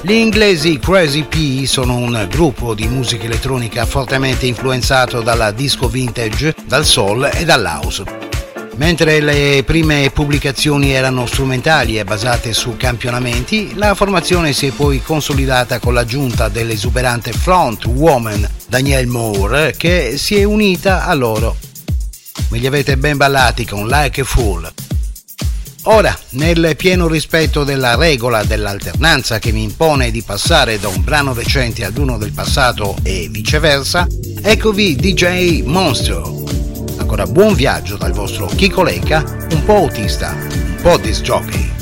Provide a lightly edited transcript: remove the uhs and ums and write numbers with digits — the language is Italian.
Gli inglesi Crazy P sono un gruppo di musica elettronica fortemente influenzato dalla disco vintage, dal soul e dall'house. Mentre le prime pubblicazioni erano strumentali e basate su campionamenti, la formazione si è poi consolidata con l'aggiunta dell'esuberante front woman Danielle Moore, che si è unita a loro. Me li avete ben ballati con Like a Fool. Ora, nel pieno rispetto della regola dell'alternanza che mi impone di passare da un brano recente ad uno del passato e viceversa, eccovi DJ Monstro. Ancora buon viaggio dal vostro Chico Leica, un po' autista, un po' disc jockey.